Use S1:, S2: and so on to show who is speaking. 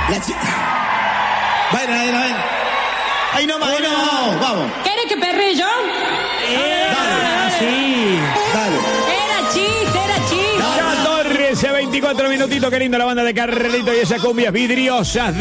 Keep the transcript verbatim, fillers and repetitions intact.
S1: La chi... Vayan, vayan, vayan. Ahí nomás, ahí nomás, vamos.
S2: ¿Quieres que perre yo?
S3: Eh, dale, sí.
S1: Dale.
S2: Era chiste, era chiste.
S4: catorce, veinticuatro minutitos, qué linda la banda de Carlito y esas cumbias vidriosas.